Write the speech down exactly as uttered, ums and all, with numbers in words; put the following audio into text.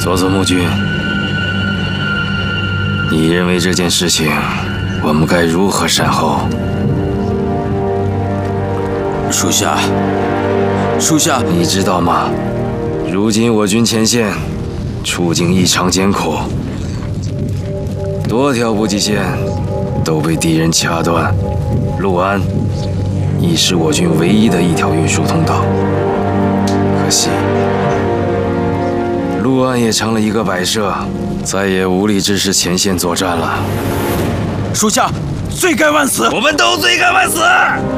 佐佐木君，你认为这件事情我们该如何善后？ 属下，属下， 你知道吗？如今我军前线处境异常艰苦，多条补给线都被敌人掐断，陆安已是我军唯一的一条运输通道。可惜，陆安也成了一个摆设，再也无力支持前线作战了。 属下罪该万死， 我们都罪该万死。